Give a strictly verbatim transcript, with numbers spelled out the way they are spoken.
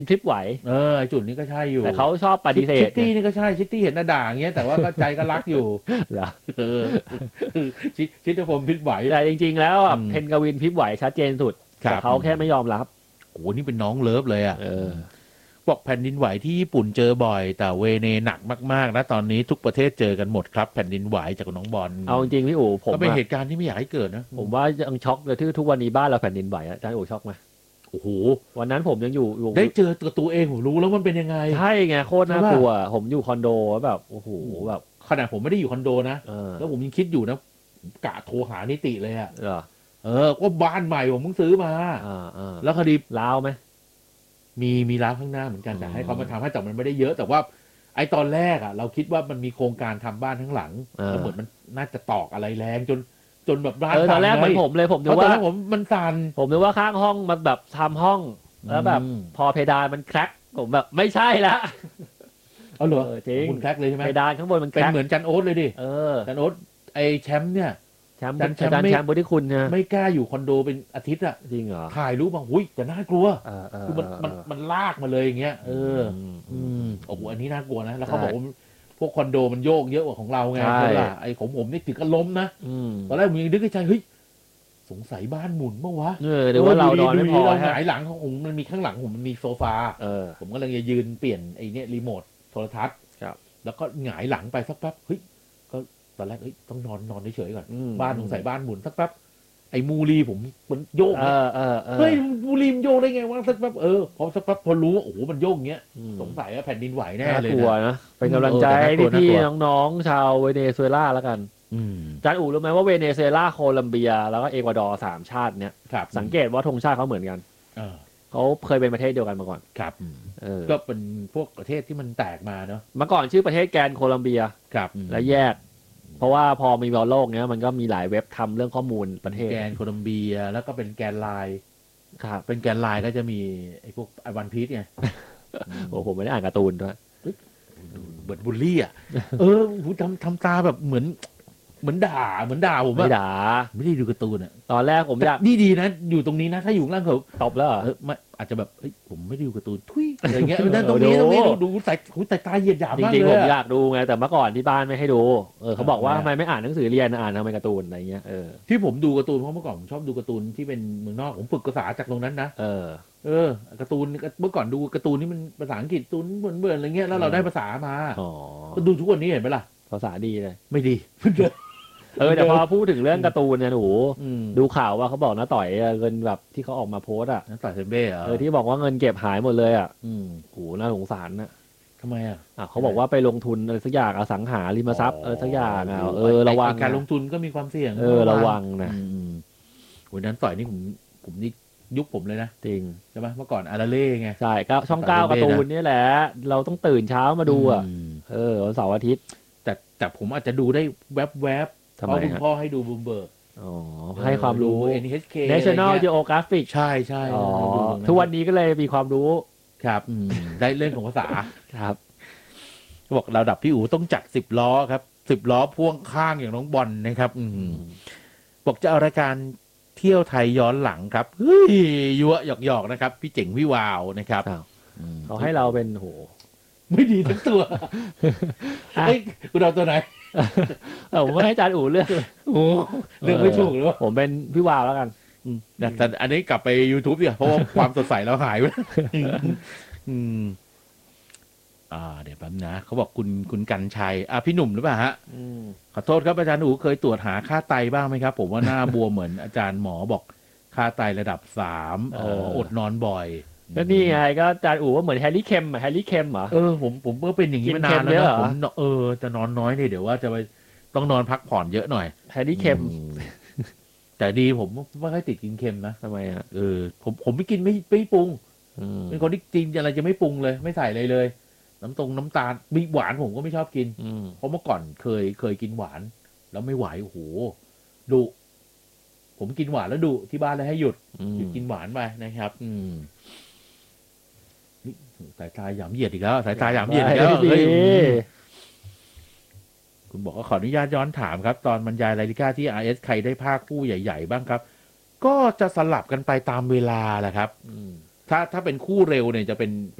ทริปไหวเออจุดนี้ก็ใช่อยู่แต่เขาชอบปฏิเสธชิตตี้นี่ก็ใช่ชิตตี้เห็นหน้าด่าอย่างเงี้ยแต่ว่าก็ใจก็รักอยู่เหรอเออชิชิตติพงศ์พิษไหวแต่จริงๆแล้วเพนกวินพริบไหวชัดเจนสุดแต่เขาแค่ไม่ยอมรับโอ้นี่เป็นน้องเลิฟเลยอ่ะเออบอกแผ่นดินไหวที่ญี่ปุ่นเจอบ่อยแต่เวเนหนักมากๆนะตอนนี้ทุกประเทศเจอกันหมดครับแผ่นดินไหวจากน้องบอลเอาจริงพี่อู๋ผมก็เป็นเหตุการณ์ที่ไม่อยากให้เกิดนะผมว่ายังช็อกเลยที่ทุกวันนี้บ้านเราแผ่นดินไหวอาจารย์อู๋ช็อกไหมโอ้โหวันนั้นผมยังอยู่ได้เจอตัวตัวเองผมรู้แล้วมันเป็นยังไงใช่ไงโคตรน่ากลัวผมอยู่คอนโดแบบโอ้โหแบบขนาดผมไม่ได้อยู่คอนโดนะแล้วผมยังคิดอยู่นะกะโทรหานิติเลยอะเออว่าบ้านใหม่ผมเพิ่งซื้อมาแล้วคดีล้าวไหมมีมีร้านข้างหน้าเหมือนกันแต่ให้เขามาทำให้แต่มันไม่ได้เยอะแต่ว่าไอ้ตอนแรกอ่ะเราคิดว่ามันมีโครงการทำบ้านทั้งหลังแล้วเหมือนมันน่าจะตอกอะไรแรงจนจนแบบบ้านตอนแรกเหมือนผมเลยผมนึกว่าผมมันสั่นผมนึกว่าข้างห้องมันแบบทำห้องแล้วแบบพอเพดานมันแคร็กผมแบบไม่ใช่ละเอาเหรอจริงคุณแคร็กเลยใช่ไหมเพดานข้างบนมันเป็นเหมือนจันโอ๊ตเลยดิเออจันโอ๊ตไอ้แชมป์เนี่ยแชมป์แชมป์แชมป์บุญที่คุณนะไม่กล้าอยู่คอนโดเป็นอาทิตย์อ่ะจริงเหรอถ่ายรูปมาหุ้ยแต่น่ากลัวคือมันมันมันลากมาเลยอย่างเงี้ยเอออืมโอ้โหอันนี้น่ากลัวนะแล้วเขาบอกว่าพวกคอนโดมันโยกเยอะกว่าของเราไงใช่ป่ะไอ้ของผมนี่ถึงกับล้มนะตอนแรกผมยังนึกในใจเฮ้ยสงสัยบ้านหมุนเมื่อวะเออเดี๋ยวว่าเรานอนไม่พอเราหงายหลังของผมมันมีข้างหลังผมมันมีโซฟาผมก็เลยจะยืนเปลี่ยนไอ้นี่รีโมทโทรทัศน์แล้วก็หงายหลังไปสักแป๊บเฮ้ยก็ตอนแรกเฮ้ยต้องนอนนอนเฉยๆก่อนบ้านสงสัยบ้านหมุนสักแป๊บไอ้มูรีผมมันโยกเนี่ยเฮ้ยมูรีมันโยกได้ไงวะสักแป๊บเออพอสักแป๊บพอรู้ว่าโอ้โหมันโยกเงี้ยสงสัยว่าแผ่นดินไหวแน่เลยนะเป็นกำลังใจพี่ๆน้องๆชาวเวเนซุเอลาแล้วกันอาจารย์อู๋รู้ไหมว่าเวเนซุเอลาโคลัมเบียแล้วก็เอกวาดอร์สามชาติเนี้ยสังเกตว่าธงชาติเขาเหมือนกันเขาเคยเป็นประเทศเดียวกันมาก่อนครับก็เป็นพวกประเทศที่มันแตกมาเนาะเมื่อก่อนชื่อประเทศแกนโคลัมเบียครับและแยกเพราะว่าพอมีบอลโลกเนี้ยมันก็มีหลายเว็บทำเรื่องข้อมูลประเทศแกนโคลัมเบียแล้วก็เป็นแกนไลน์ครับเป็นแกนไลน์ก็จะมีไอ้พวกไอวันพีซไงโอ้ผมไม่ได้อ่านการ์ตูนด้วยเบิร์ดบูลลี่อ่ะเออทำทำตาแบบเหมือนเหมือนด่าเหมือนด่าผมไม่ด่าไม่ได้ดูการ์ตูนอ่ะตอนแรกผมอยากนี่ดีนะอยู่ตรงนี้นะถ้าอยู่ล่างเขาตบแล้วเออไม่อาจจะแบบเฮ้ยผมไม่ได้ดูการ์ตูนทุยอะไรเงี้ยนั่นตรงนี้ตรงนี้ดูใส่หูใส่ตาเหยียดหยามมากเลยจริงๆผมอยากดูไงแต่เมื่อก่อนที่บ้านไม่ให้ดูเออเขาบอกว่าทำไมไม่อ่านหนังสือเรียนอ่านทำไมการ์ตูนอะไรเงี้ยเออที่ผมดูการ์ตูนเพราะเมื่อก่อนผมชอบดูการ์ตูนที่เป็นเมืองนอกผมฝึกภาษาจากตรงนั้นนะเออเออการ์ตูนเมื่อก่อนดูการ์ตูนนี่มันภาษาอังกฤษตูนเบื่อเบื่ออะไรเงี้ยแล้วเราได้ภาษามาก็ดูทุกวันนี้เห็นไหมล่ะภาษาดีเลยไม่ดีเออแต่พอพูดถึงเรื่องการ์ตูนเนี่ยหนูดูข่าวว่าเขาบอกนะต่อยเงินแบบที่เขาออกมาโพสอ่ะนะต่อยเซเบ้เออที่บอกว่าเงินเก็บหายหมดเลยอ่ะอืมโหน่าสงสารนะทำไมอ่ะอ่ะเขาบอกว่าไปลงทุนอะไรสักอย่างอสังหาริมทรัพย์อะไรสักอย่างอ่ะเออระวังการลงทุนก็มีความเสี่ยงเออระวังนะวันนั้นต่อยนี่ผมผมนี่ยุคผมเลยนะจริงใช่ไหมเมื่อก่อนอาราเล่ไงใช่ก็ช่องเก้าการ์ตูนนี่แหละเราต้องตื่นเช้ามาดูอ่ะเออวันเสาร์อาทิตย์แต่แต่ผมอาจจะดูได้แวบๆเพราะคุณพ่อให้ดูบูมเบิร์กอ๋อให้ความรู้เอ็น เอช เค National Geographic ใช่ใช่อ๋อทุกวันนี้ก็เลยมีความรู้ครับได้เรื่องของภาษาครับบอกระดับพี่อู๋ต้องจัดสิบล้อครับสิบล้อพ่วงข้างอย่างน้องบอลนะครับบอกจะเอารายการเที่ยวไทยย้อนหลังครับเฮ้ยยั่วหยอกๆนะครับพี่เจ๋งพี่วาวนะครับเขาให้เราเป็นโหไม่ดีทั้งตัวเฮ้ยคุณเอาตัวไหนผมไม่ให้อาจารย์อู๋เลือกโอ้เลือกไม่ถูกหรือว่าผมเป็นพี่วาวแล้วกันแต่อันนี้กลับไป YouTube ดิเพราะว่าความสดใสเราหายไปอืมอ่าเดี๋ยวแป๊บนะเขาบอกคุณคุณกันชัยอ่ะพี่หนุ่มหรือเปล่าฮะขอโทษครับอาจารย์อู๋เคยตรวจหาค่าไตบ้างไหมครับผมว่าหน้าบวมเหมือนอาจารย์หมอบอกค่าไตระดับสามอ๋ออดนอนบ่อยก็นี่ไงก็อาจารย์อู๋ว่าเหมือนแฮร์รี่เคมอะแฮร์รี่เคมเหรอเออผมผมก็เป็นอย่างนี้มานานแล้วนะผมเออจะนอนน้อยเนี่ยเดี๋ยวว่าจะไปต้องนอนพักผ่อนเยอะหน่อยแฮร์รี่เคมแต่ดีผมไม่ค่อยติดกินเค็มนะทำไมอ่ะเออผมผมไม่กินไม่ไม่ปรุงเป็นคนที่กินอะไรจะไม่ปรุงเลยไม่ใส่เลยเลยน้ำตรงน้ำตาลมีหวานผมก็ไม่ชอบกินเพราะเมื่อก่อนเคยเคยกินหวานแล้วไม่ไหวโอ้โหดุผมกินหวานแล้วดุที่บ้านเลยให้หยุดหยุดกินหวานไปนะครับ อืมสายตาหยามเหยียดอีกแล้วสายตาหยามเหยียดอีกแล้วเฮ้ยคุณบอกว่าขออนุญาตย้อนถามครับตอนบรรยายรายการที่ อาร์ เอส ใครได้ภาคคู่ใหญ่ๆบ้างครับก็จะสลับกันไปตามเวลาแหละครับถ้าถ้าเป็นคู่เร็วเนี่ยจะเป็น